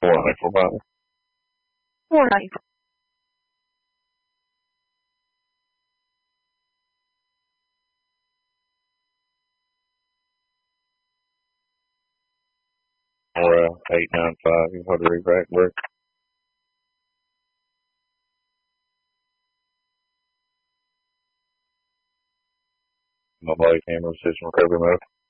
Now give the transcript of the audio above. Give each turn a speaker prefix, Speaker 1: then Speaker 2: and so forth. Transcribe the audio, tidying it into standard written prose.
Speaker 1: 494.
Speaker 2: 494.
Speaker 1: Or 895. You've had to reback work. My body camera system recovery mode.